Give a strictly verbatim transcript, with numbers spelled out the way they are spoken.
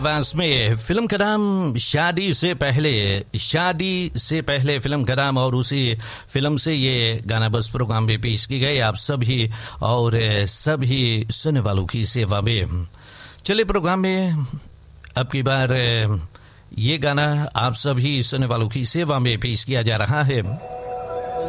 आवाज में फिल्म का नाम शादी से पहले, शादी से पहले फिल्म का नाम, और उसी फिल्म से ये गाना बस प्रोग्राम में पेश की गई आप सभी और सभी सुनने वालों की सेवा में। चलिए प्रोग्राम में अब की बार ये गाना आप सभी सुनने वालों की सेवा में पेश किया जा रहा है।